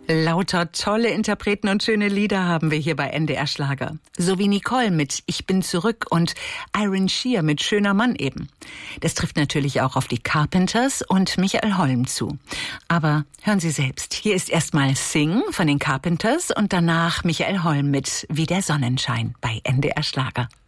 Lauter tolle Interpreten und schöne Lieder haben wir hier bei NDR Schlager. So wie Nicole mit Ich bin zurück und Iron Shear mit Schöner Mann eben. Das trifft natürlich auch auf die Carpenters und Michael Holm zu. Aber hören Sie selbst. Hier ist erstmal Sing von den Carpenters und danach Michael Holm mit Wie der Sonnenschein bei NDR Schlager.